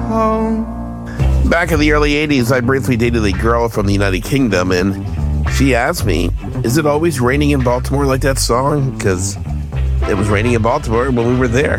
Back in the early 80s, I briefly dated a girl from the United Kingdom, and she asked me, is it always raining in Baltimore like that song? Because it was raining in Baltimore when we were there.